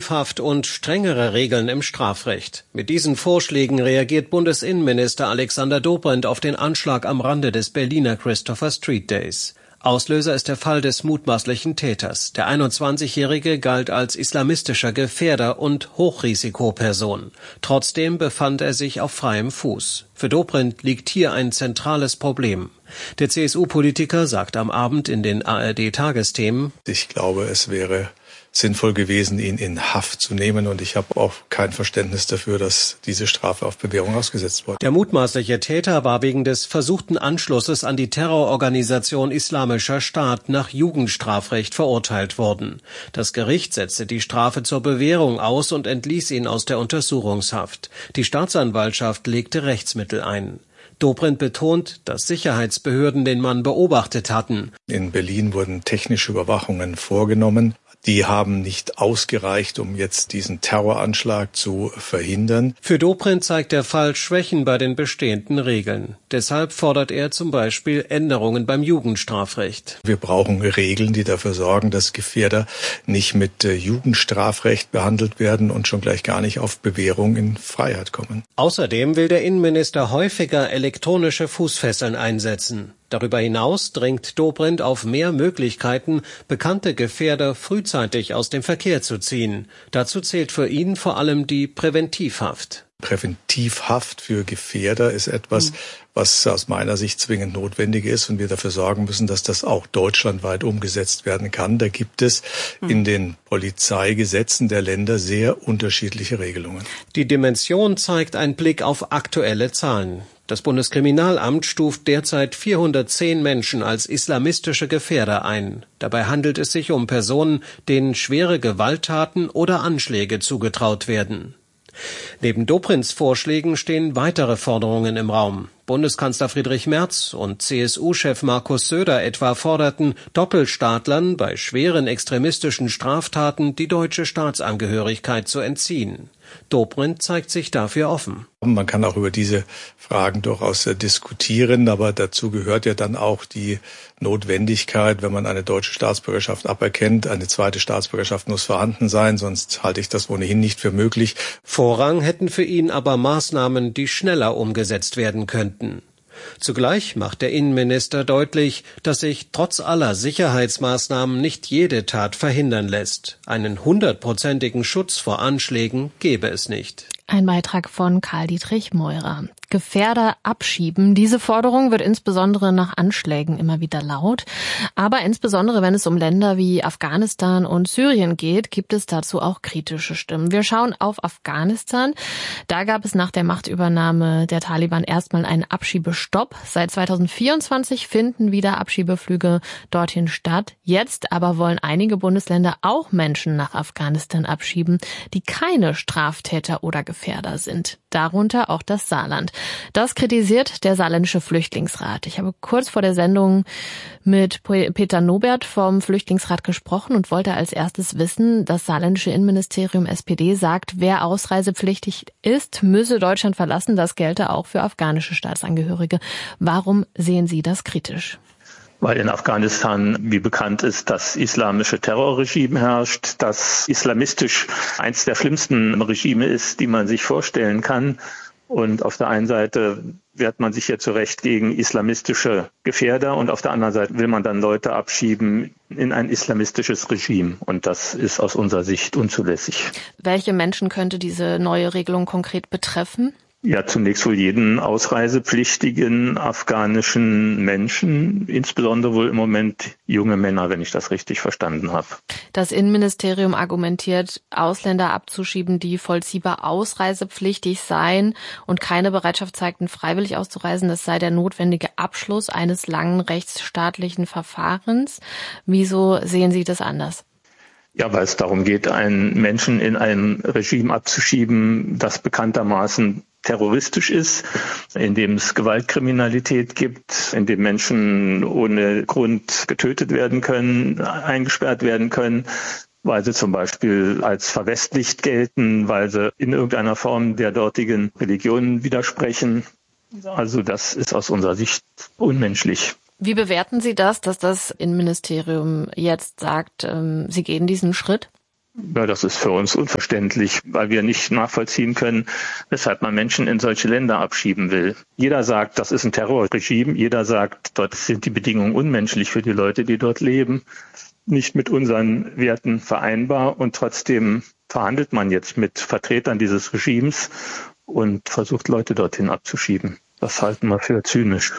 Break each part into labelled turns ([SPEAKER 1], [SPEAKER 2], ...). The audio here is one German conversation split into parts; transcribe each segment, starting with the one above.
[SPEAKER 1] Präventivhaft und strengere Regeln im Strafrecht. Mit diesen Vorschlägen reagiert Bundesinnenminister Alexander Dobrindt auf den Anschlag am Rande des Berliner Christopher Street Days. Auslöser ist der Fall des mutmaßlichen Täters. Der 21-Jährige galt als islamistischer Gefährder und Hochrisikoperson. Trotzdem befand er sich auf freiem Fuß. Für Dobrindt liegt hier ein zentrales Problem. Der CSU-Politiker sagt am Abend in den ARD-Tagesthemen:
[SPEAKER 2] Ich glaube, es wäre sinnvoll gewesen, ihn in Haft zu nehmen, und ich habe auch kein Verständnis dafür, dass diese Strafe auf Bewährung ausgesetzt wurde.
[SPEAKER 1] Der mutmaßliche Täter war wegen des versuchten Anschlusses an die Terrororganisation Islamischer Staat nach Jugendstrafrecht verurteilt worden. Das Gericht setzte die Strafe zur Bewährung aus und entließ ihn aus der Untersuchungshaft. Die Staatsanwaltschaft legte Rechtsmittel ein. Dobrindt betont, dass Sicherheitsbehörden den Mann beobachtet hatten.
[SPEAKER 2] In Berlin wurden technische Überwachungen vorgenommen. Die haben nicht ausgereicht, um jetzt diesen Terroranschlag zu verhindern.
[SPEAKER 1] Für Dobrindt zeigt der Fall Schwächen bei den bestehenden Regeln. Deshalb fordert er zum Beispiel Änderungen beim Jugendstrafrecht.
[SPEAKER 2] Wir brauchen Regeln, die dafür sorgen, dass Gefährder nicht mit Jugendstrafrecht behandelt werden und schon gleich gar nicht auf Bewährung in Freiheit kommen.
[SPEAKER 1] Außerdem will der Innenminister häufiger elektronische Fußfesseln einsetzen. Darüber hinaus drängt Dobrindt auf mehr Möglichkeiten, bekannte Gefährder frühzeitig aus dem Verkehr zu ziehen. Dazu zählt für ihn vor allem die Präventivhaft.
[SPEAKER 2] Präventivhaft für Gefährder ist etwas, was aus meiner Sicht zwingend notwendig ist und wir dafür sorgen müssen, dass das auch deutschlandweit umgesetzt werden kann. Da gibt es in den Polizeigesetzen der Länder sehr unterschiedliche Regelungen.
[SPEAKER 1] Die Dimension zeigt ein Blick auf aktuelle Zahlen. Das Bundeskriminalamt stuft derzeit 410 Menschen als islamistische Gefährder ein. Dabei handelt es sich um Personen, denen schwere Gewalttaten oder Anschläge zugetraut werden. Neben Dobrindts Vorschlägen stehen weitere Forderungen im Raum. Bundeskanzler Friedrich Merz und CSU-Chef Markus Söder etwa forderten, Doppelstaatlern bei schweren extremistischen Straftaten die deutsche Staatsangehörigkeit zu entziehen. Dobrindt zeigt sich dafür offen.
[SPEAKER 2] Man kann auch über diese Fragen durchaus diskutieren, aber dazu gehört ja dann auch die Notwendigkeit, wenn man eine deutsche Staatsbürgerschaft aberkennt. Eine zweite Staatsbürgerschaft muss vorhanden sein, sonst halte ich das ohnehin nicht für möglich.
[SPEAKER 1] Vorrang hätten für ihn aber Maßnahmen, die schneller umgesetzt werden könnten. Zugleich macht der Innenminister deutlich, dass sich trotz aller Sicherheitsmaßnahmen nicht jede Tat verhindern lässt. Einen 100%igen Schutz vor Anschlägen gäbe es nicht.
[SPEAKER 3] Ein Beitrag von Karl-Dietrich Meurer. Gefährder abschieben. Diese Forderung wird insbesondere nach Anschlägen immer wieder laut. Aber insbesondere, wenn es um Länder wie Afghanistan und Syrien geht, gibt es dazu auch kritische Stimmen. Wir schauen auf Afghanistan. Da gab es nach der Machtübernahme der Taliban erstmal einen Abschiebestopp. Seit 2024 finden wieder Abschiebeflüge dorthin statt. Jetzt aber wollen einige Bundesländer auch Menschen nach Afghanistan abschieben, die keine Straftäter oder Gefährder sind. Darunter auch das Saarland. Das kritisiert der Saarländische Flüchtlingsrat. Ich habe kurz vor der Sendung mit Peter Nobert vom Flüchtlingsrat gesprochen und wollte als erstes wissen, das saarländische Innenministerium SPD sagt, wer ausreisepflichtig ist, müsse Deutschland verlassen. Das gelte auch für afghanische Staatsangehörige. Warum sehen Sie das kritisch?
[SPEAKER 4] Weil in Afghanistan, wie bekannt ist, das islamische Terrorregime herrscht, das islamistisch eins der schlimmsten Regime ist, die man sich vorstellen kann. Und auf der einen Seite wehrt man sich ja zu Recht gegen islamistische Gefährder und auf der anderen Seite will man dann Leute abschieben in ein islamistisches Regime. Und das ist aus unserer Sicht unzulässig.
[SPEAKER 3] Welche Menschen könnte diese neue Regelung konkret betreffen?
[SPEAKER 4] Ja, zunächst wohl jeden ausreisepflichtigen afghanischen Menschen, insbesondere wohl im Moment junge Männer, wenn ich das richtig verstanden habe.
[SPEAKER 3] Das Innenministerium argumentiert, Ausländer abzuschieben, die vollziehbar ausreisepflichtig seien und keine Bereitschaft zeigten, freiwillig auszureisen. Das sei der notwendige Abschluss eines langen rechtsstaatlichen Verfahrens. Wieso sehen Sie das anders?
[SPEAKER 4] Ja, weil es darum geht, einen Menschen in ein Regime abzuschieben, das bekanntermaßen terroristisch ist, in dem es Gewaltkriminalität gibt, in dem Menschen ohne Grund getötet werden können, eingesperrt werden können, weil sie zum Beispiel als verwestlicht gelten, weil sie in irgendeiner Form der dortigen Religion widersprechen. Also das ist aus unserer Sicht unmenschlich.
[SPEAKER 3] Wie bewerten Sie das, dass das Innenministerium jetzt sagt, Sie gehen diesen Schritt?
[SPEAKER 4] Ja, das ist für uns unverständlich, weil wir nicht nachvollziehen können, weshalb man Menschen in solche Länder abschieben will. Jeder sagt, das ist ein Terrorregime. Jeder sagt, dort sind die Bedingungen unmenschlich für die Leute, die dort leben, nicht mit unseren Werten vereinbar. Und trotzdem verhandelt man jetzt mit Vertretern dieses Regimes und versucht, Leute dorthin abzuschieben. Das halten wir für zynisch.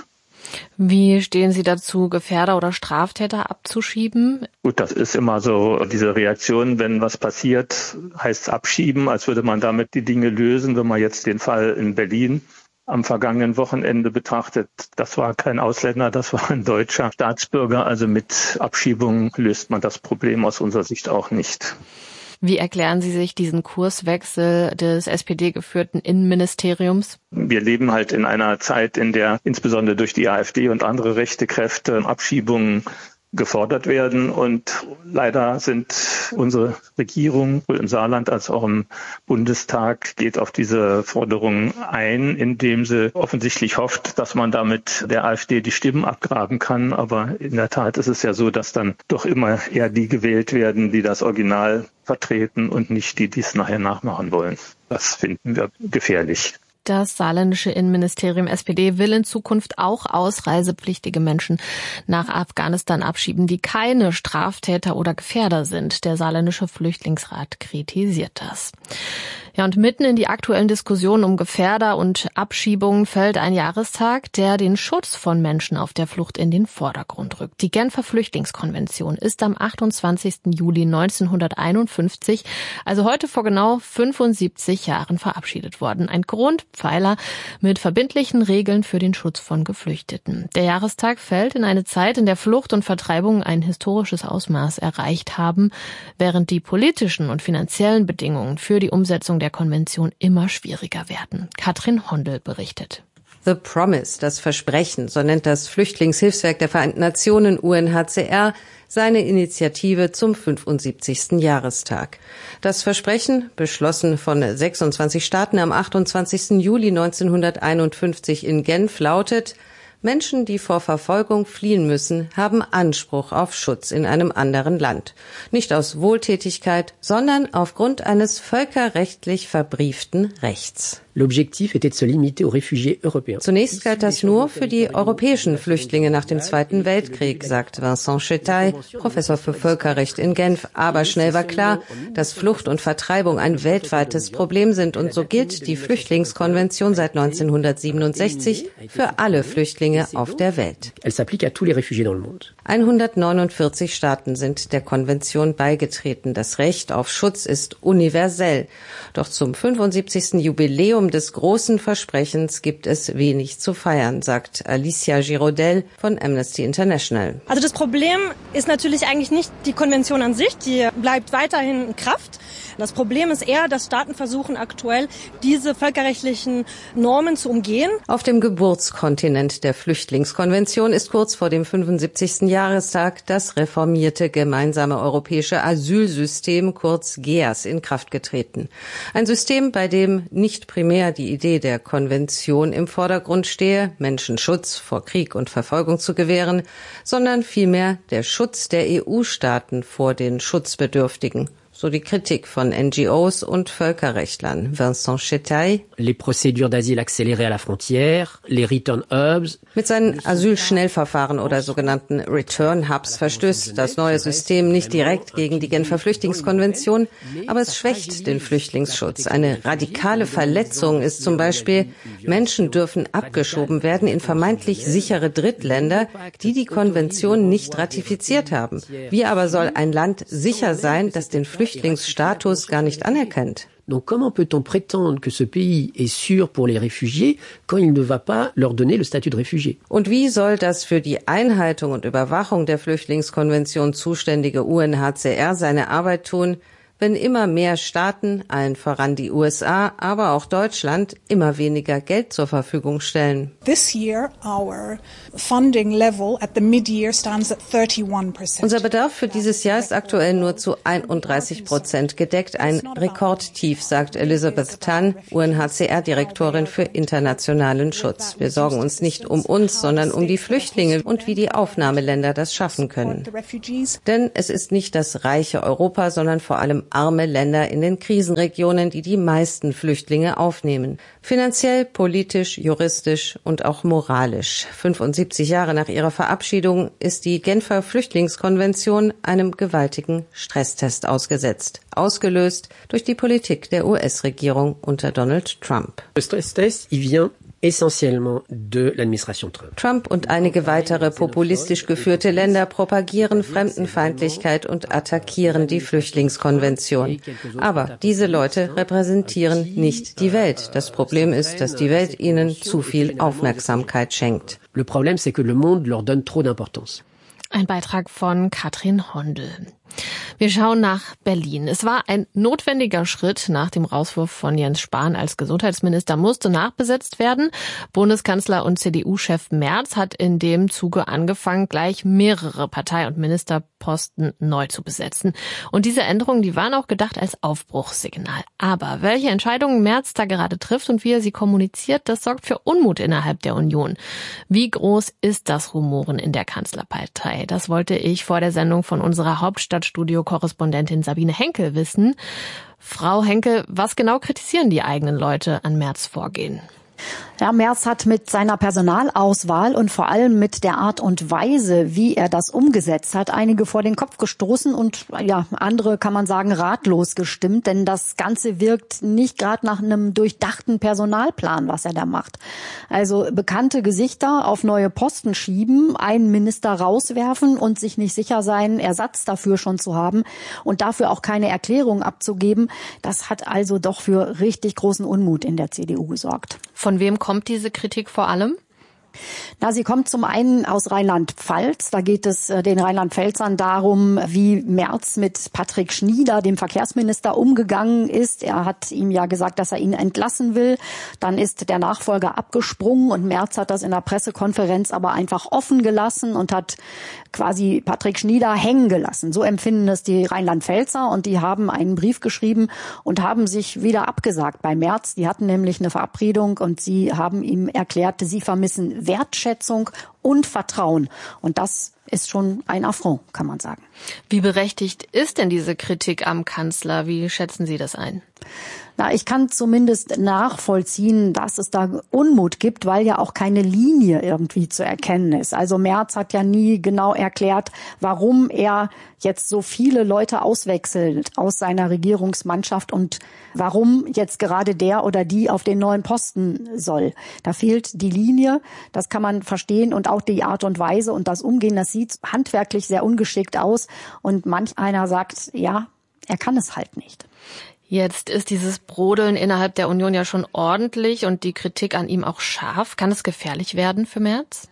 [SPEAKER 3] Wie stehen Sie dazu, Gefährder oder Straftäter abzuschieben?
[SPEAKER 4] Gut, das ist immer so diese Reaktion, wenn was passiert, heißt es abschieben, als würde man damit die Dinge lösen. Wenn man jetzt den Fall in Berlin am vergangenen Wochenende betrachtet, das war kein Ausländer, das war ein deutscher Staatsbürger. Also mit Abschiebung löst man das Problem aus unserer Sicht auch nicht.
[SPEAKER 3] Wie erklären Sie sich diesen Kurswechsel des SPD-geführten Innenministeriums?
[SPEAKER 4] Wir leben halt in einer Zeit, in der insbesondere durch die AfD und andere rechte Kräfte Abschiebungen gefordert werden. Und leider sind unsere Regierung, sowohl im Saarland als auch im Bundestag, geht auf diese Forderungen ein, indem sie offensichtlich hofft, dass man damit der AfD die Stimmen abgraben kann. Aber in der Tat ist es ja so, dass dann doch immer eher die gewählt werden, die das Original vertreten und nicht die, die es nachher nachmachen wollen. Das finden wir gefährlich.
[SPEAKER 3] Das saarländische Innenministerium SPD will in Zukunft auch ausreisepflichtige Menschen nach Afghanistan abschieben, die keine Straftäter oder Gefährder sind. Der saarländische Flüchtlingsrat kritisiert das. Ja, und mitten in die aktuellen Diskussionen um Gefährder und Abschiebungen fällt ein Jahrestag, der den Schutz von Menschen auf der Flucht in den Vordergrund rückt. Die Genfer Flüchtlingskonvention ist am 28. Juli 1951, also heute vor genau 75 Jahren, verabschiedet worden. Ein Grundpfeiler mit verbindlichen Regeln für den Schutz von Geflüchteten. Der Jahrestag fällt in eine Zeit, in der Flucht und Vertreibung ein historisches Ausmaß erreicht haben, während die politischen und finanziellen Bedingungen für die Umsetzung der Konvention immer schwieriger werden. Katrin Hondel berichtet.
[SPEAKER 5] The Promise, das Versprechen, so nennt das Flüchtlingshilfswerk der Vereinten Nationen UNHCR seine Initiative zum 75. Jahrestag. Das Versprechen, beschlossen von 26 Staaten am 28. Juli 1951 in Genf, lautet: Menschen, die vor Verfolgung fliehen müssen, haben Anspruch auf Schutz in einem anderen Land. Nicht aus Wohltätigkeit, sondern aufgrund eines völkerrechtlich verbrieften Rechts. Zunächst galt das nur für die europäischen Flüchtlinge nach dem Zweiten Weltkrieg, sagt Vincent Chetaille, Professor für Völkerrecht in Genf. Aber schnell war klar, dass Flucht und Vertreibung ein weltweites Problem sind. Und so gilt die Flüchtlingskonvention seit 1967 für alle Flüchtlinge auf der Welt. 149 Staaten sind der Konvention beigetreten. Das Recht auf Schutz ist universell. Doch zum 75. Jubiläum des großen Versprechens gibt es wenig zu feiern, sagt Alicia Girodel von Amnesty International.
[SPEAKER 6] Also das Problem ist natürlich eigentlich nicht die Konvention an sich, die bleibt weiterhin in Kraft. Das Problem ist eher, dass Staaten versuchen aktuell, diese völkerrechtlichen Normen zu umgehen.
[SPEAKER 5] Auf dem Geburtskontinent der Flüchtlingskonvention ist kurz vor dem 75. Jahrestag das reformierte gemeinsame europäische Asylsystem, kurz GEAS, in Kraft getreten. Ein System, bei dem nicht primär die Idee der Konvention im Vordergrund stehe, Menschen Schutz vor Krieg und Verfolgung zu gewähren, sondern vielmehr der Schutz der EU-Staaten vor den Schutzbedürftigen. So die Kritik von NGOs und Völkerrechtlern. Vincent Chetaille.
[SPEAKER 7] Les procédures d'asile accélérées à la frontière, les return hubs.
[SPEAKER 5] Mit seinen Asylschnellverfahren oder sogenannten Return Hubs verstößt das neue System nicht direkt gegen die Genfer Flüchtlingskonvention, aber es schwächt den Flüchtlingsschutz. Eine radikale Verletzung ist zum Beispiel, Menschen dürfen abgeschoben werden in vermeintlich sichere Drittländer, die die Konvention nicht ratifiziert haben. Wie aber soll ein Land sicher sein, das den Flüchtlingsstatus gar nicht anerkennt?
[SPEAKER 7] Donc comment peut-on prétendre que ce pays est sûr pour les réfugiés quand il ne va pas leur donner le statut de réfugié?
[SPEAKER 5] Und wie soll das für die Einhaltung und Überwachung der Flüchtlingskonvention zuständige UNHCR seine Arbeit tun, wenn immer mehr Staaten, allen voran die USA, aber auch Deutschland, immer weniger Geld zur Verfügung stellen?
[SPEAKER 8] This year, our funding level at the mid-year stands at 31%.
[SPEAKER 5] Unser Bedarf für dieses Jahr ist aktuell nur zu 31% gedeckt. Ein Rekordtief, sagt Elizabeth Tan, UNHCR-Direktorin für internationalen Schutz. Wir sorgen uns nicht um uns, sondern um die Flüchtlinge und wie die Aufnahmeländer das schaffen können. Denn es ist nicht das reiche Europa, sondern vor allem arme Länder in den Krisenregionen, die die meisten Flüchtlinge aufnehmen. Finanziell, politisch, juristisch und auch moralisch. 75 Jahre nach ihrer Verabschiedung ist die Genfer Flüchtlingskonvention einem gewaltigen Stresstest ausgesetzt. Ausgelöst durch die Politik der US-Regierung unter Donald Trump.
[SPEAKER 7] Le Stresstest, il vient essentiellement de l'administration Trump.
[SPEAKER 5] Trump und einige weitere populistisch geführte Länder propagieren Fremdenfeindlichkeit und attackieren die Flüchtlingskonvention. Aber diese Leute repräsentieren nicht die Welt. Das Problem ist, dass die Welt ihnen zu viel Aufmerksamkeit schenkt.
[SPEAKER 7] Le problème, c'est que le monde leur donne trop d'importance.
[SPEAKER 3] Ein Beitrag von Katrin Hondel. Wir schauen nach Berlin. Es war ein notwendiger Schritt. Nach dem Rauswurf von Jens Spahn als Gesundheitsminister musste nachbesetzt werden. Bundeskanzler und CDU-Chef Merz hat in dem Zuge angefangen, gleich mehrere Partei- und Ministerposten neu zu besetzen. Und diese Änderungen, die waren auch gedacht als Aufbruchssignal. Aber welche Entscheidungen Merz da gerade trifft und wie er sie kommuniziert, das sorgt für Unmut innerhalb der Union. Wie groß ist das Rumoren in der Kanzlerpartei? Das wollte ich vor der Sendung von unserer Hauptstadtstudio-Korrespondentin Sabine Henkel wissen. Frau Henkel, was genau kritisieren die eigenen Leute an Merz' Vorgehen?
[SPEAKER 9] Ja, Merz hat mit seiner Personalauswahl und vor allem mit der Art und Weise, wie er das umgesetzt hat, einige vor den Kopf gestoßen und ja, andere, kann man sagen, ratlos gestimmt, denn das Ganze wirkt nicht gerade nach einem durchdachten Personalplan, was er da macht. Also bekannte Gesichter auf neue Posten schieben, einen Minister rauswerfen und sich nicht sicher sein, Ersatz dafür schon zu haben und dafür auch keine Erklärung abzugeben, das hat also doch für richtig großen Unmut in der CDU gesorgt.
[SPEAKER 3] Von wem kommt diese Kritik vor allem?
[SPEAKER 9] Na, sie kommt zum einen aus Rheinland-Pfalz. Da geht es den Rheinland-Pfälzern darum, wie Merz mit Patrick Schnieder, dem Verkehrsminister, umgegangen ist. Er hat ihm ja gesagt, dass er ihn entlassen will. Dann ist der Nachfolger abgesprungen und Merz hat das in der Pressekonferenz aber einfach offen gelassen und hat quasi Patrick Schnieder hängen gelassen. So empfinden es die Rheinland-Pfälzer und die haben einen Brief geschrieben und haben sich wieder abgesagt bei Merz. Die hatten nämlich eine Verabredung und sie haben ihm erklärt, sie vermissen Wertschätzung und Vertrauen. Und das ist schon ein Affront, kann man sagen.
[SPEAKER 3] Wie berechtigt ist denn diese Kritik am Kanzler? Wie schätzen Sie das ein?
[SPEAKER 9] Na, ich kann zumindest nachvollziehen, dass es da Unmut gibt, weil ja auch keine Linie irgendwie zu erkennen ist. Also Merz hat ja nie genau erklärt, warum er jetzt so viele Leute auswechselt aus seiner Regierungsmannschaft und warum jetzt gerade der oder die auf den neuen Posten soll. Da fehlt die Linie, das kann man verstehen und auch die Art und Weise und das Umgehen, das sieht handwerklich sehr ungeschickt aus und manch einer sagt, ja, er kann es halt nicht.
[SPEAKER 3] Jetzt ist dieses Brodeln innerhalb der Union ja schon ordentlich und die Kritik an ihm auch scharf. Kann es gefährlich werden für Merz?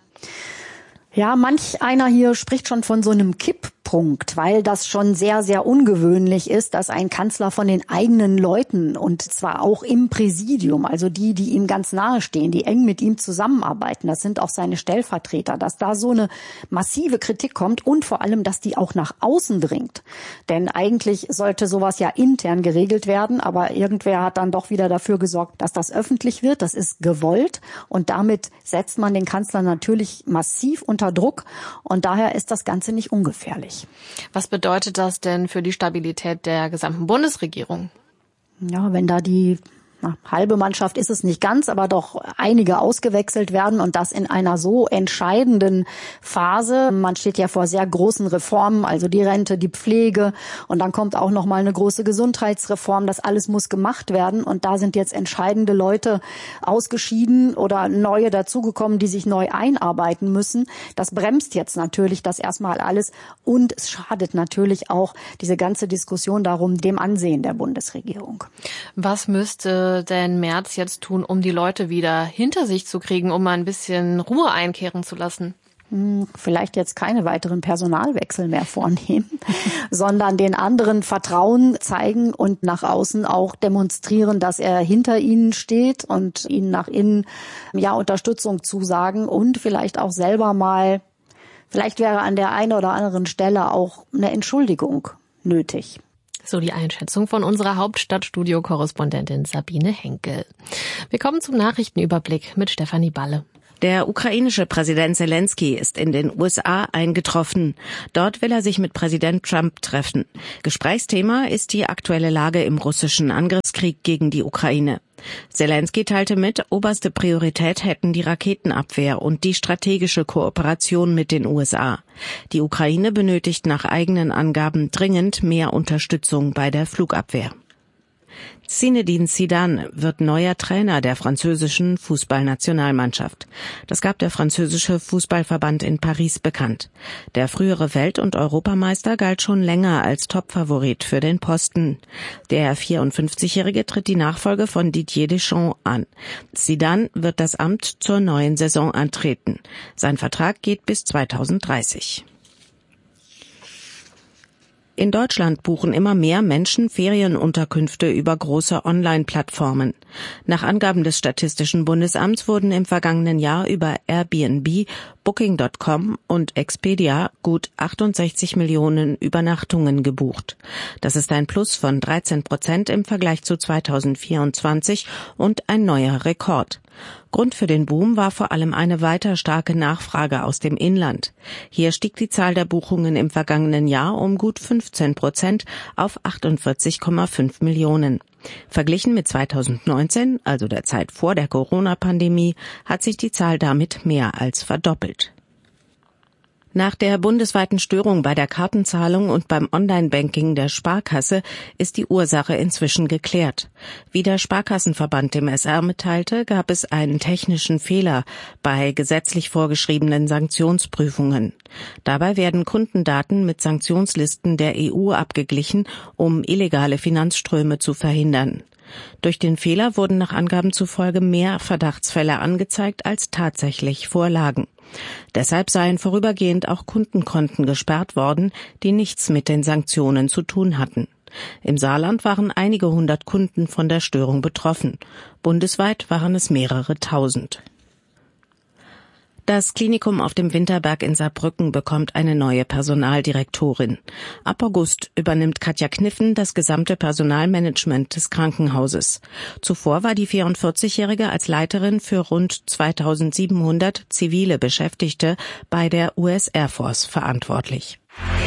[SPEAKER 9] Ja, manch einer hier spricht schon von so einem Kipppunkt, weil das schon sehr, sehr ungewöhnlich ist, dass ein Kanzler von den eigenen Leuten und zwar auch im Präsidium, also die ihm ganz nahe stehen, die eng mit ihm zusammenarbeiten, das sind auch seine Stellvertreter, dass da so eine massive Kritik kommt und vor allem, dass die auch nach außen dringt. Denn eigentlich sollte sowas ja intern geregelt werden, aber irgendwer hat dann doch wieder dafür gesorgt, dass das öffentlich wird. Das ist gewollt und damit setzt man den Kanzler natürlich massiv unter Druck und daher ist das Ganze nicht ungefährlich.
[SPEAKER 3] Was bedeutet das denn für die Stabilität der gesamten Bundesregierung?
[SPEAKER 9] Ja, wenn da die halbe Mannschaft ist es nicht ganz, aber doch einige ausgewechselt werden und das in einer so entscheidenden Phase. Man steht ja vor sehr großen Reformen, also die Rente, die Pflege und dann kommt auch noch mal eine große Gesundheitsreform. Das alles muss gemacht werden und da sind jetzt entscheidende Leute ausgeschieden oder neue dazugekommen, die sich neu einarbeiten müssen. Das bremst jetzt natürlich das erstmal alles und es schadet natürlich auch diese ganze Diskussion darum, dem Ansehen der Bundesregierung.
[SPEAKER 3] Was müsste denn Merz jetzt tun, um die Leute wieder hinter sich zu kriegen, um mal ein bisschen Ruhe einkehren zu lassen?
[SPEAKER 9] Vielleicht jetzt keine weiteren Personalwechsel mehr vornehmen, sondern den anderen Vertrauen zeigen und nach außen auch demonstrieren, dass er hinter ihnen steht und ihnen nach innen ja Unterstützung zusagen und vielleicht auch selber mal, vielleicht wäre an der einen oder anderen Stelle auch eine Entschuldigung nötig.
[SPEAKER 3] So die Einschätzung von unserer Hauptstadtstudio-Korrespondentin Sabine Henkel. Wir kommen zum Nachrichtenüberblick mit Stefanie Balle.
[SPEAKER 10] Der ukrainische Präsident Selenskyj ist in den USA eingetroffen. Dort will er sich mit Präsident Trump treffen. Gesprächsthema ist die aktuelle Lage im russischen Angriffskrieg gegen die Ukraine. Selenskyj teilte mit, oberste Priorität hätten die Raketenabwehr und die strategische Kooperation mit den USA. Die Ukraine benötigt nach eigenen Angaben dringend mehr Unterstützung bei der Flugabwehr. Zinedine Zidane wird neuer Trainer der französischen Fußballnationalmannschaft. Das gab der französische Fußballverband in Paris bekannt. Der frühere Welt- und Europameister galt schon länger als Topfavorit für den Posten. Der 54-Jährige tritt die Nachfolge von Didier Deschamps an. Zidane wird das Amt zur neuen Saison antreten. Sein Vertrag geht bis 2030. In Deutschland buchen immer mehr Menschen Ferienunterkünfte über große Online-Plattformen. Nach Angaben des Statistischen Bundesamts wurden im vergangenen Jahr über Airbnb, Booking.com und Expedia gut 68 Millionen Übernachtungen gebucht. Das ist ein Plus von 13% im Vergleich zu 2024 und ein neuer Rekord. Grund für den Boom war vor allem eine weiter starke Nachfrage aus dem Inland. Hier stieg die Zahl der Buchungen im vergangenen Jahr um gut 15% auf 48,5 Millionen. Verglichen mit 2019, also der Zeit vor der Corona-Pandemie, hat sich die Zahl damit mehr als verdoppelt. Nach der bundesweiten Störung bei der Kartenzahlung und beim Online-Banking der Sparkasse ist die Ursache inzwischen geklärt. Wie der Sparkassenverband dem SR mitteilte, gab es einen technischen Fehler bei gesetzlich vorgeschriebenen Sanktionsprüfungen. Dabei werden Kundendaten mit Sanktionslisten der EU abgeglichen, um illegale Finanzströme zu verhindern. Durch den Fehler wurden nach Angaben zufolge mehr Verdachtsfälle angezeigt, als tatsächlich vorlagen. Deshalb seien vorübergehend auch Kundenkonten gesperrt worden, die nichts mit den Sanktionen zu tun hatten. Im Saarland waren einige hundert Kunden von der Störung betroffen. Bundesweit waren es mehrere tausend. Das Klinikum auf dem Winterberg in Saarbrücken bekommt eine neue Personaldirektorin. Ab August übernimmt Katja Kniffen das gesamte Personalmanagement des Krankenhauses. Zuvor war die 44-Jährige als Leiterin für rund 2700 zivile Beschäftigte bei der US Air Force verantwortlich.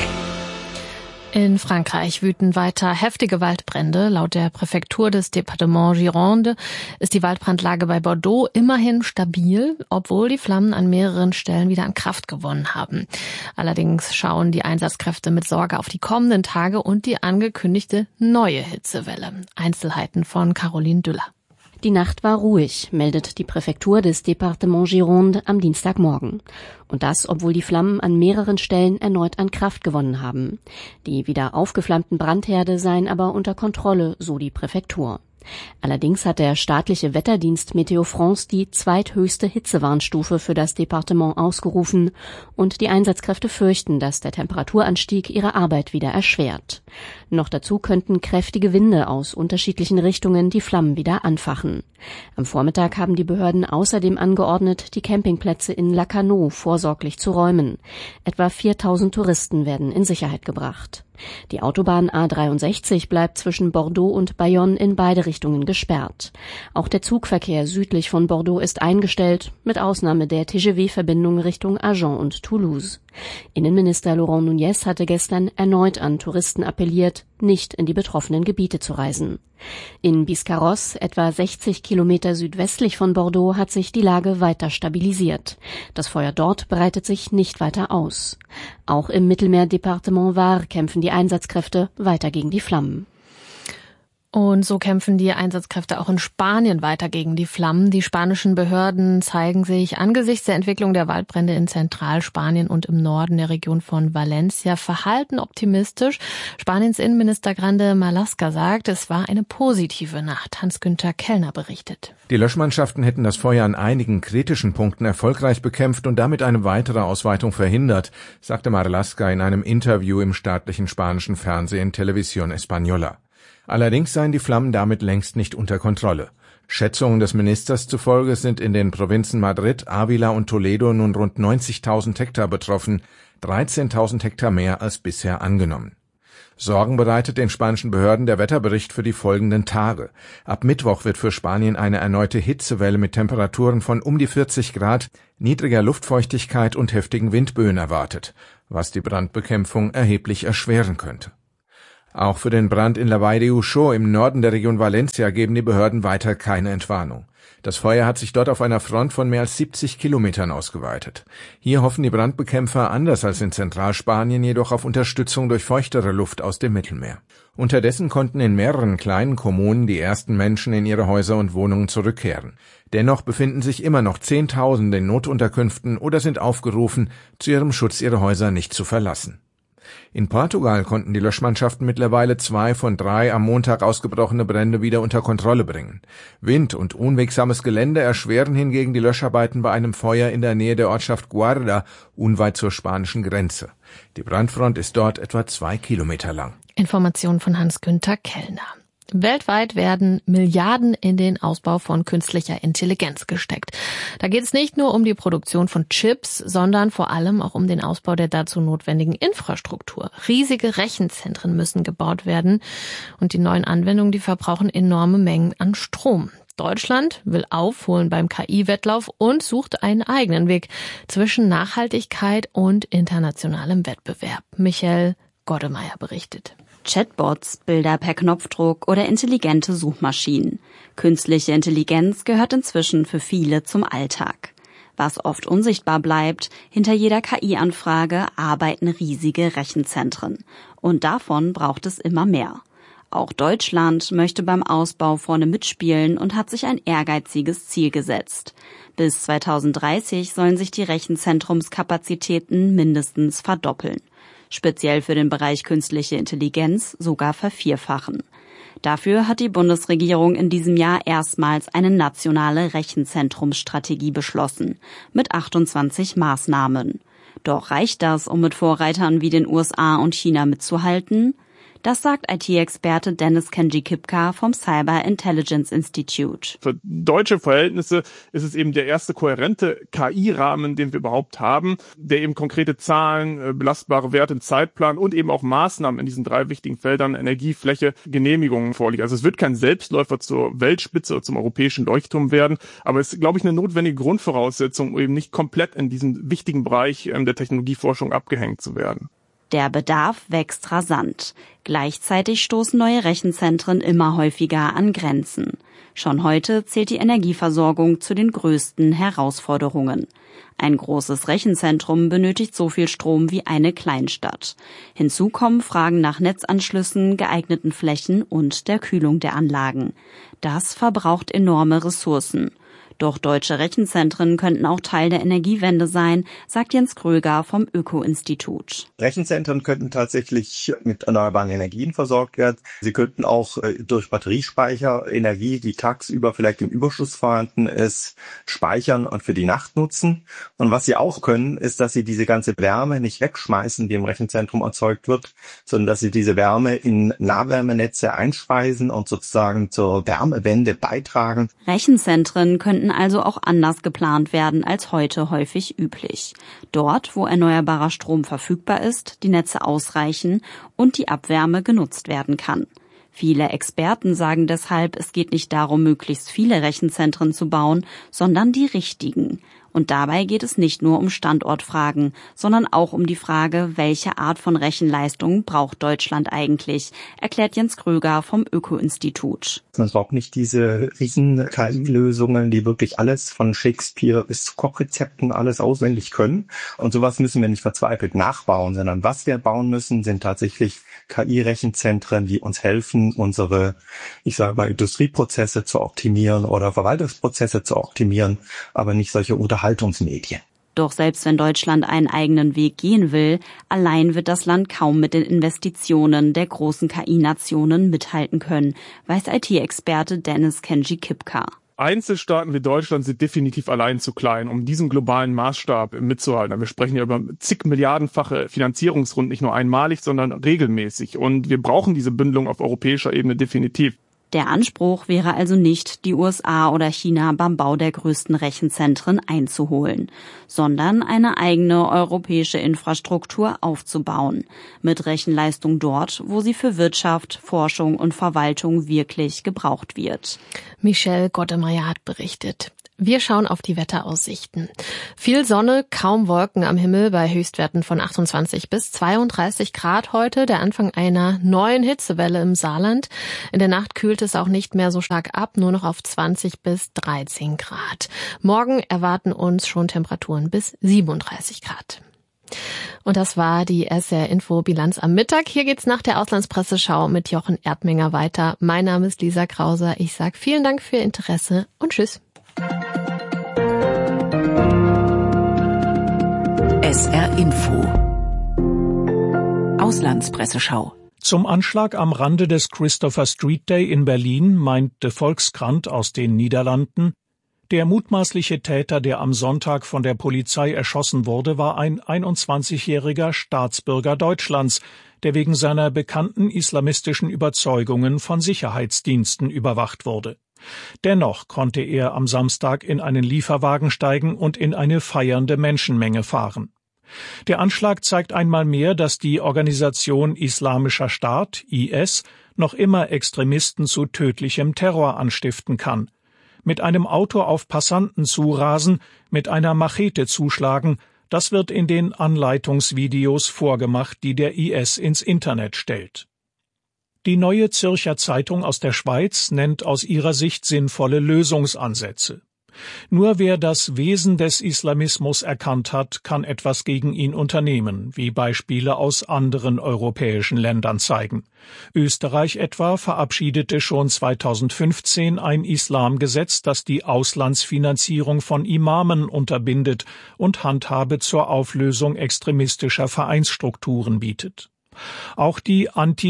[SPEAKER 3] In Frankreich wüten weiter heftige Waldbrände. Laut der Präfektur des Département Gironde ist die Waldbrandlage bei Bordeaux immerhin stabil, obwohl die Flammen an mehreren Stellen wieder an Kraft gewonnen haben. Allerdings schauen die Einsatzkräfte mit Sorge auf die kommenden Tage und die angekündigte neue Hitzewelle. Einzelheiten von Caroline Düller.
[SPEAKER 11] Die Nacht war ruhig, meldet die Präfektur des Département Gironde am Dienstagmorgen. Und das, obwohl die Flammen an mehreren Stellen erneut an Kraft gewonnen haben. Die wieder aufgeflammten Brandherde seien aber unter Kontrolle, so die Präfektur. Allerdings hat der staatliche Wetterdienst Météo France die zweithöchste Hitzewarnstufe für das Departement ausgerufen und die Einsatzkräfte fürchten, dass der Temperaturanstieg ihre Arbeit wieder erschwert. Noch dazu könnten kräftige Winde aus unterschiedlichen Richtungen die Flammen wieder anfachen. Am Vormittag haben die Behörden außerdem angeordnet, die Campingplätze in Lacanau vorsorglich zu räumen. Etwa 4000 Touristen werden in Sicherheit gebracht. Die Autobahn A63 bleibt zwischen Bordeaux und Bayonne in beide Richtungen gesperrt. Auch der Zugverkehr südlich von Bordeaux ist eingestellt, mit Ausnahme der TGV-Verbindung Richtung Agen und Toulouse. Innenminister Laurent Nunez hatte gestern erneut an Touristen appelliert, nicht in die betroffenen Gebiete zu reisen. In Biscarrosse, etwa 60 Kilometer südwestlich von Bordeaux, hat sich die Lage weiter stabilisiert. Das Feuer dort breitet sich nicht weiter aus. Auch im Mittelmeerdepartement Var kämpfen die Einsatzkräfte weiter gegen die Flammen.
[SPEAKER 3] Und so kämpfen die Einsatzkräfte auch in Spanien weiter gegen die Flammen. Die spanischen Behörden zeigen sich angesichts der Entwicklung der Waldbrände in Zentralspanien und im Norden der Region von Valencia verhalten optimistisch. Spaniens Innenminister Grande Marlaska sagt, es war eine positive Nacht. Hans-Günther Kellner berichtet.
[SPEAKER 12] Die Löschmannschaften hätten das Feuer an einigen kritischen Punkten erfolgreich bekämpft und damit eine weitere Ausweitung verhindert, sagte Marlaska in einem Interview im staatlichen spanischen Fernsehen Televisión Española. Allerdings seien die Flammen damit längst nicht unter Kontrolle. Schätzungen des Ministers zufolge sind in den Provinzen Madrid, Ávila und Toledo nun rund 90.000 Hektar betroffen, 13.000 Hektar mehr als bisher angenommen. Sorgen bereitet den spanischen Behörden der Wetterbericht für die folgenden Tage. Ab Mittwoch wird für Spanien eine erneute Hitzewelle mit Temperaturen von um die 40 Grad, niedriger Luftfeuchtigkeit und heftigen Windböen erwartet, was die Brandbekämpfung erheblich erschweren könnte. Auch für den Brand in La Vall de Uxó im Norden der Region Valencia geben die Behörden weiter keine Entwarnung. Das Feuer hat sich dort auf einer Front von mehr als 70 Kilometern ausgeweitet. Hier hoffen die Brandbekämpfer anders als in Zentralspanien jedoch auf Unterstützung durch feuchtere Luft aus dem Mittelmeer. Unterdessen konnten in mehreren kleinen Kommunen die ersten Menschen in ihre Häuser und Wohnungen zurückkehren. Dennoch befinden sich immer noch Zehntausende in Notunterkünften oder sind aufgerufen, zu ihrem Schutz ihre Häuser nicht zu verlassen. In Portugal konnten die Löschmannschaften mittlerweile 2 von 3 am Montag ausgebrochene Brände wieder unter Kontrolle bringen. Wind und unwegsames Gelände erschweren hingegen die Löscharbeiten bei einem Feuer in der Nähe der Ortschaft Guarda, unweit zur spanischen Grenze. Die Brandfront ist dort etwa 2 Kilometer lang.
[SPEAKER 3] Informationen von Hans-Günther Kellner. Weltweit werden Milliarden in den Ausbau von künstlicher Intelligenz gesteckt. Da geht es nicht nur um die Produktion von Chips, sondern vor allem auch um den Ausbau der dazu notwendigen Infrastruktur. Riesige Rechenzentren müssen gebaut werden und die neuen Anwendungen, die verbrauchen enorme Mengen an Strom. Deutschland will aufholen beim KI-Wettlauf und sucht einen eigenen Weg zwischen Nachhaltigkeit und internationalem Wettbewerb. Michael Goddemeyer berichtet.
[SPEAKER 11] Chatbots, Bilder per Knopfdruck oder intelligente Suchmaschinen. Künstliche Intelligenz gehört inzwischen für viele zum Alltag. Was oft unsichtbar bleibt, hinter jeder KI-Anfrage arbeiten riesige Rechenzentren. Und davon braucht es immer mehr. Auch Deutschland möchte beim Ausbau vorne mitspielen und hat sich ein ehrgeiziges Ziel gesetzt. Bis 2030 sollen sich die Rechenzentrumskapazitäten mindestens verdoppeln. Speziell für den Bereich künstliche Intelligenz sogar vervierfachen. Dafür hat die Bundesregierung in diesem Jahr erstmals eine nationale Rechenzentrumsstrategie beschlossen, mit 28 Maßnahmen. Doch reicht das, um mit Vorreitern wie den USA und China mitzuhalten? Das sagt IT-Experte Dennis Kenji-Kipka vom Cyber Intelligence Institute.
[SPEAKER 13] Für deutsche Verhältnisse ist es eben der erste kohärente KI-Rahmen, den wir überhaupt haben, der eben konkrete Zahlen, belastbare Werte, einen Zeitplan und eben auch Maßnahmen in diesen 3 wichtigen Feldern Energie, Fläche, Genehmigungen vorliegt. Also es wird kein Selbstläufer zur Weltspitze oder zum europäischen Leuchtturm werden, aber es ist, glaube ich, eine notwendige Grundvoraussetzung, um eben nicht komplett in diesem wichtigen Bereich der Technologieforschung abgehängt zu werden.
[SPEAKER 11] Der Bedarf wächst rasant. Gleichzeitig stoßen neue Rechenzentren immer häufiger an Grenzen. Schon heute zählt die Energieversorgung zu den größten Herausforderungen. Ein großes Rechenzentrum benötigt so viel Strom wie eine Kleinstadt. Hinzu kommen Fragen nach Netzanschlüssen, geeigneten Flächen und der Kühlung der Anlagen. Das verbraucht enorme Ressourcen. Doch deutsche Rechenzentren könnten auch Teil der Energiewende sein, sagt Jens Kröger vom Öko-Institut.
[SPEAKER 14] Rechenzentren könnten tatsächlich mit erneuerbaren Energien versorgt werden. Sie könnten auch durch Batteriespeicher Energie, die tagsüber vielleicht im Überschuss vorhanden ist, speichern und für die Nacht nutzen. Und was sie auch können, ist, dass sie diese ganze Wärme nicht wegschmeißen, die im Rechenzentrum erzeugt wird, sondern dass sie diese Wärme in Nahwärmenetze einspeisen und sozusagen zur Wärmewende beitragen.
[SPEAKER 11] Rechenzentren könnten also auch anders geplant werden als heute häufig üblich. Dort, wo erneuerbarer Strom verfügbar ist, die Netze ausreichen und die Abwärme genutzt werden kann. Viele Experten sagen deshalb, es geht nicht darum, möglichst viele Rechenzentren zu bauen, sondern die richtigen. Und dabei geht es nicht nur um Standortfragen, sondern auch um die Frage, welche Art von Rechenleistung braucht Deutschland eigentlich, erklärt Jens Kröger vom Öko-Institut.
[SPEAKER 14] Man braucht nicht diese riesen KI-Lösungen, die wirklich alles von Shakespeare bis zu Kochrezepten alles auswendig können. Und sowas müssen wir nicht verzweifelt nachbauen, sondern was wir bauen müssen, sind tatsächlich KI-Rechenzentren, die uns helfen, unsere, Industrieprozesse zu optimieren oder Verwaltungsprozesse zu optimieren, aber nicht solche Unterhaltungsmedien.
[SPEAKER 11] Doch selbst wenn Deutschland einen eigenen Weg gehen will, allein wird das Land kaum mit den Investitionen der großen KI-Nationen mithalten können, weiß IT-Experte Dennis Kenji-Kipka.
[SPEAKER 13] Einzelstaaten wie Deutschland sind definitiv allein zu klein, um diesen globalen Maßstab mitzuhalten. Wir sprechen ja über zig milliardenfache Finanzierungsrunden, nicht nur einmalig, sondern regelmäßig. Und wir brauchen diese Bündelung auf europäischer Ebene definitiv.
[SPEAKER 15] Der Anspruch wäre also nicht, die USA oder China beim Bau der größten Rechenzentren einzuholen, sondern eine eigene europäische Infrastruktur aufzubauen, mit Rechenleistung dort, wo sie für Wirtschaft, Forschung und Verwaltung wirklich gebraucht wird.
[SPEAKER 3] Michelle Gottemeyer hat berichtet. Wir schauen auf die Wetteraussichten. Viel Sonne, kaum Wolken am Himmel bei Höchstwerten von 28 bis 32 Grad heute, der Anfang einer neuen Hitzewelle im Saarland. In der Nacht kühlt es auch nicht mehr so stark ab, nur noch auf 20 bis 13 Grad. Morgen erwarten uns schon Temperaturen bis 37 Grad. Und das war die SR Info Bilanz am Mittag. Hier geht's nach der Auslandspresseschau mit Jochen Erdminger weiter. Mein Name ist Lisa Krauser. Ich sage vielen Dank für Ihr Interesse und tschüss.
[SPEAKER 16] SR Info Auslandspresseschau.
[SPEAKER 17] Zum Anschlag am Rande des Christopher Street Day in Berlin meint de Volkskrant aus den Niederlanden, der mutmaßliche Täter, der am Sonntag von der Polizei erschossen wurde, war ein 21-jähriger Staatsbürger Deutschlands, der wegen seiner bekannten islamistischen Überzeugungen von Sicherheitsdiensten überwacht wurde. Dennoch konnte er am Samstag in einen Lieferwagen steigen und in eine feiernde Menschenmenge fahren. Der Anschlag zeigt einmal mehr, dass die Organisation Islamischer Staat, IS, noch immer Extremisten zu tödlichem Terror anstiften kann. Mit einem Auto auf Passanten zurasen, mit einer Machete zuschlagen, das wird in den Anleitungsvideos vorgemacht, die der IS ins Internet stellt. Die Neue Zürcher Zeitung aus der Schweiz nennt aus ihrer Sicht sinnvolle Lösungsansätze. Nur wer das Wesen des Islamismus erkannt hat, kann etwas gegen ihn unternehmen, wie Beispiele aus anderen europäischen Ländern zeigen. Österreich etwa verabschiedete schon 2015 ein Islamgesetz, das die Auslandsfinanzierung von Imamen unterbindet und Handhabe zur Auflösung extremistischer Vereinsstrukturen bietet. Auch die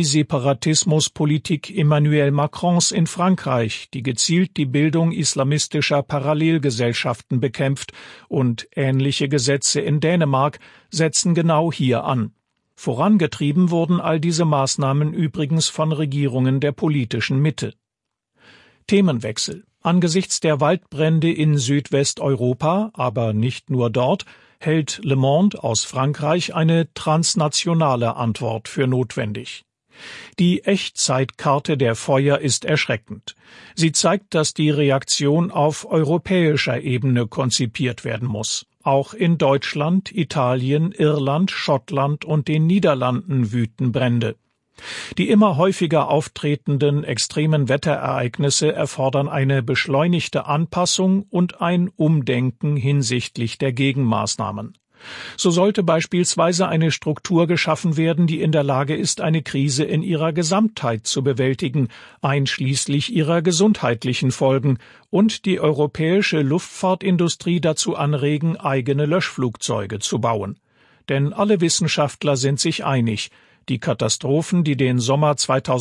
[SPEAKER 17] Antiseparatismuspolitik Emmanuel Macrons in Frankreich, die gezielt die Bildung islamistischer Parallelgesellschaften bekämpft, und ähnliche Gesetze in Dänemark setzen genau hier an. Vorangetrieben wurden all diese Maßnahmen übrigens von Regierungen der politischen Mitte. Themenwechsel. Angesichts der Waldbrände in Südwesteuropa, aber nicht nur dort, hält Le Monde aus Frankreich eine transnationale Antwort für notwendig. Die Echtzeitkarte der Feuer ist erschreckend. Sie zeigt, dass die Reaktion auf europäischer Ebene konzipiert werden muss. Auch in Deutschland, Italien, Irland, Schottland und den Niederlanden wüten Brände. Die immer häufiger auftretenden extremen Wetterereignisse erfordern eine beschleunigte Anpassung und ein Umdenken hinsichtlich der Gegenmaßnahmen. So sollte beispielsweise eine Struktur geschaffen werden, die in der Lage ist, eine Krise in ihrer Gesamtheit zu bewältigen, einschließlich ihrer gesundheitlichen Folgen, und die europäische Luftfahrtindustrie dazu anregen, eigene Löschflugzeuge zu bauen. Denn alle Wissenschaftler sind sich einig, die Katastrophen, die den Sommer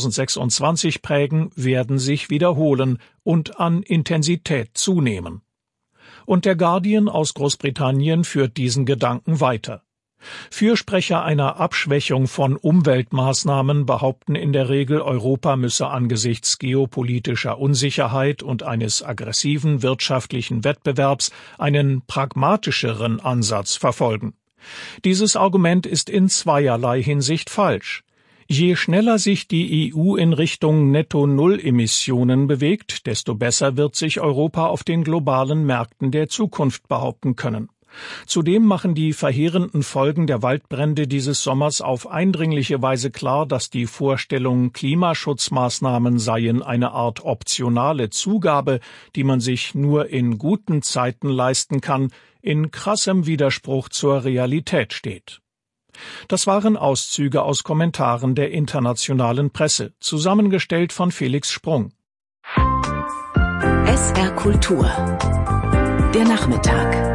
[SPEAKER 17] 2026 prägen, werden sich wiederholen und an Intensität zunehmen. Und der Guardian aus Großbritannien führt diesen Gedanken weiter. Fürsprecher einer Abschwächung von Umweltmaßnahmen behaupten in der Regel, Europa müsse angesichts geopolitischer Unsicherheit und eines aggressiven wirtschaftlichen Wettbewerbs einen pragmatischeren Ansatz verfolgen. Dieses Argument ist in zweierlei Hinsicht falsch. Je schneller sich die EU in Richtung Netto-Null-Emissionen bewegt, desto besser wird sich Europa auf den globalen Märkten der Zukunft behaupten können. Zudem machen die verheerenden Folgen der Waldbrände dieses Sommers auf eindringliche Weise klar, dass die Vorstellung, Klimaschutzmaßnahmen seien eine Art optionale Zugabe, die man sich nur in guten Zeiten leisten kann, in krassem Widerspruch zur Realität steht. Das waren Auszüge aus Kommentaren der internationalen Presse, zusammengestellt von Felix Sprung.
[SPEAKER 16] SR Kultur. Der Nachmittag.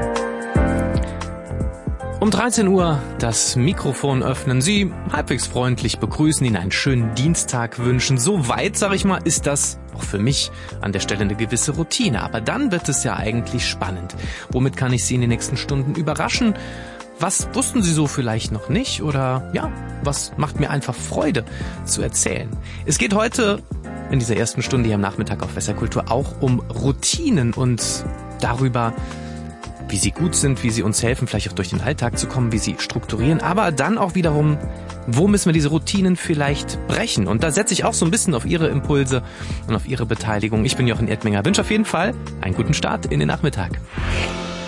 [SPEAKER 18] Um 13 Uhr das Mikrofon öffnen, Sie halbwegs freundlich begrüßen, Ihnen einen schönen Dienstag wünschen. So weit, sag ich mal, ist das auch für mich an der Stelle eine gewisse Routine. Aber dann wird es ja eigentlich spannend. Womit kann ich Sie in den nächsten Stunden überraschen? Was wussten Sie so vielleicht noch nicht? Oder ja, was macht mir einfach Freude zu erzählen? Es geht heute in dieser ersten Stunde hier am Nachmittag auf SR Kultur auch um Routinen und darüber, wie sie gut sind, wie sie uns helfen, vielleicht auch durch den Alltag zu kommen, wie sie strukturieren, aber dann auch wiederum, wo müssen wir diese Routinen vielleicht brechen? Und da setze ich auch so ein bisschen auf Ihre Impulse und auf Ihre Beteiligung. Ich bin Jochen Erdminger, wünsche auf jeden Fall einen guten Start in den Nachmittag.